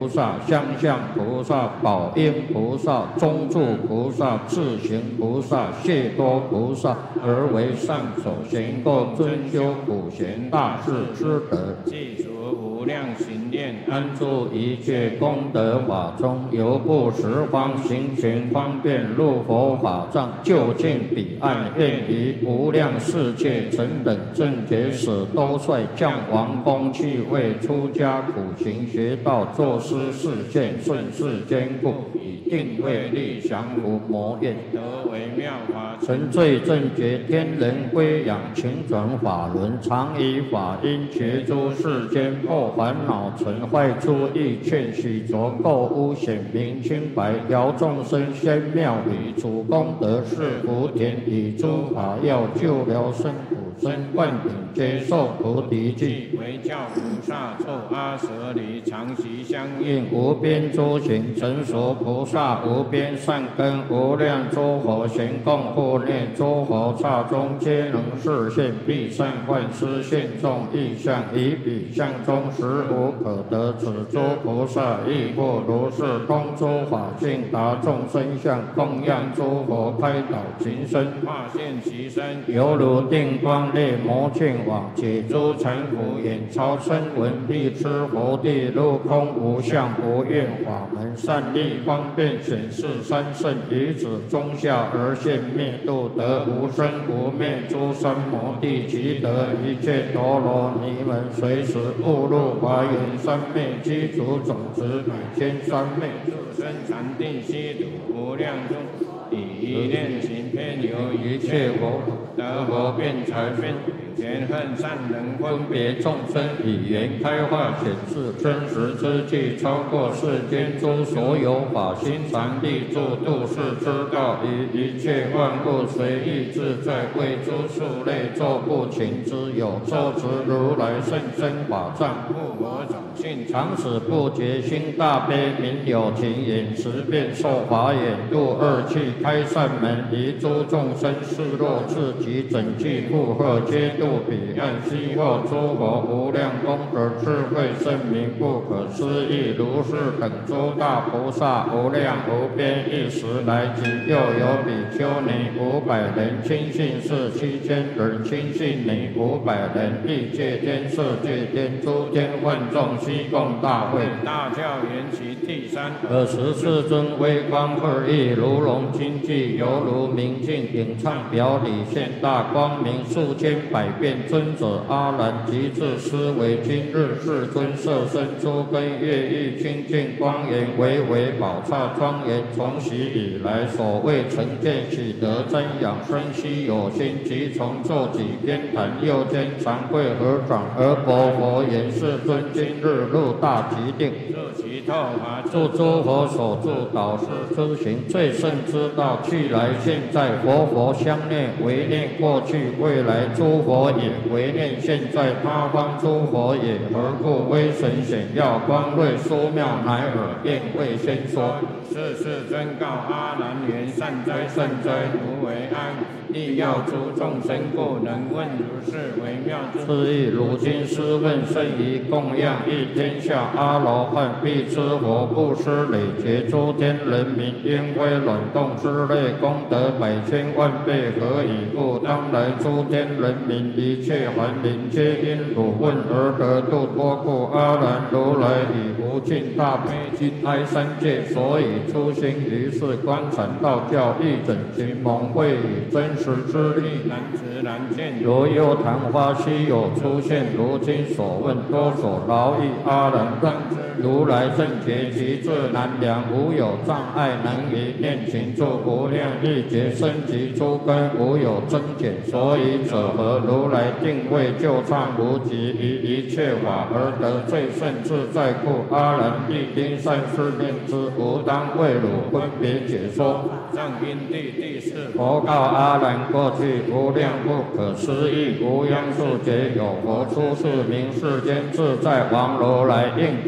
菩萨、相向菩萨、宝应菩萨、中住菩萨、智行菩萨、谢多菩萨，而为上首行够尊修普贤大士之德， 具足无量行愿， 安住一切功德法中，由不十方行权方便入佛法藏，就近彼岸，愿于无量世界成等正觉使都率降王公去为出家苦行学道作师示现顺世坚固，以定位力降伏魔怨， 得为妙法成罪正觉天人归养，勤转法轮，常以法音觉诸世间破烦恼尘坏诸意劝许着垢污显明清白，调众生仙妙理，主功德是福田，以诸法要救疗生苦生灌顶，接受菩提记， 为教菩萨作阿舍离，常习相应。 应无边诸行成熟菩萨，无边善根，无量诸佛行供护念，诸佛刹中皆能示现，必善幻施现众意象，以彼相中实无可得。此诸菩萨亦复如是，通诸法性，达众生相，供养诸佛，开导情身， 化现其身， 犹如定光列魔磬网，解诸尘浮，眼超声闻，必知佛地入空无相无愿法门，善利方便显示三圣于此中下而现灭度，得无生无灭诸三摩地，其得一切陀罗尼门，随时误入华严三昧，积足种子百千三昧， 生禅定悉土无量中，以一念行偏由一切佛得佛辩才分前恨善人分别众生， 以言开化显示真实之际，超过世间诸所有法，心常立住度世之道，以一切万物随意自在，为诸数类作不勤之有，作持如来圣身法藏， 复我种性常使不觉心大悲，明有情眼识变受法眼，度二气开善门，离诸众生示若自己整具负荷，皆度彼岸悉获诸佛无量功德智慧圣明不可思议，如是等诸大菩萨无量无边，一时来即又有比丘尼500人，亲信士7000人，亲信女500人，欲界天色界天诸天万众悉共大会， 大教缘起第三。 尔时世尊威光二翼，如龙金髻，犹如明镜顶唱表里，现大光明，数千百变尊者阿难及至思维，今日世尊摄身诸根乐意清净光颜，巍巍宝刹庄严，从昔以来所谓成见喜得瞻仰生息有心，即从坐几边坛，右肩常跪合掌，而薄佛言：世尊今日入大极定， 入其透法助诸佛所助导师之行，最胜之道，去来现在，佛相念，唯念过去未来诸佛也，唯念现在他方诸佛也。何故威神显耀，光瑞殊妙，乃尔便未先说。 是世尊告阿难言：善哉善哉，如为安。亦要诸众生故，能问如是微妙之是亦如今师问甚于供养一天下阿罗汉，必知佛布施累劫诸天人民，因为卵动之类功德百千万倍，何以故？当来诸天人民一切凡灵，皆因汝问而得度脱故。阿难如来以无尽大悲心哀三界，所以出行于世观禅道教，一整群蒙会以真实之力， 难知难见。 如有昙花稀有出现，如今所问多所劳役。阿难让如来正觉极至难量，无有障碍，能以念情助无量亿劫生及诸根，无有增减。所以者何？如来定位就畅无极，于一切法而得最胜自在故。阿难必应善思念之，吾当为汝分别解说。 藏因地第四。 佛告阿难：过去无量不可思议无央数劫，有佛出世名世间自在王如来，应供等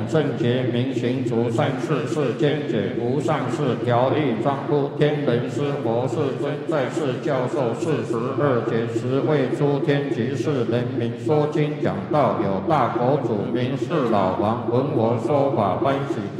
圣洁明行足善事世间解无上士条义庄乎天人师佛世尊在世教授42节10位诸天及世人民说经讲道，有大佛祖名是老王闻我说法欢喜。